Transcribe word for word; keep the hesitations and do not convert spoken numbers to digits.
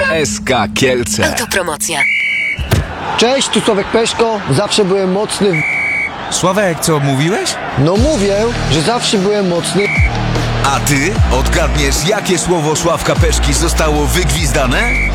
S K Kielce. Autopromocja. Cześć, tu Sławek Peszko. Zawsze byłem mocny w... Sławek, co mówiłeś? No mówię, że zawsze byłem mocny. A ty odgadniesz, jakie słowo Sławka Peszki zostało wygwizdane?